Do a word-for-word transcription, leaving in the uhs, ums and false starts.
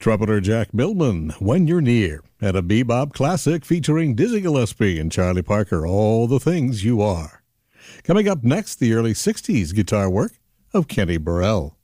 Trumpeter Jack Millman, When You're Near, and a bebop classic featuring Dizzy Gillespie and Charlie Parker, All the Things You Are. Coming up next, the early sixties guitar work of Kenny Burrell.